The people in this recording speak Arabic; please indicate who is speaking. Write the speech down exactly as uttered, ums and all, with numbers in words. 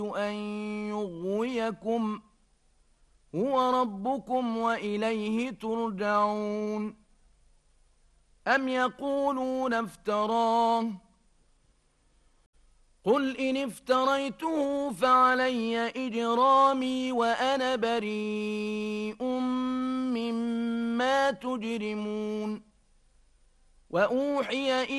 Speaker 1: أن يغويكم هو ربكم وإليه ترجعون أم يقولون افتراه قل إن افتريته فعلي إجرامي وأنا بريء مما تجرمون وأوحي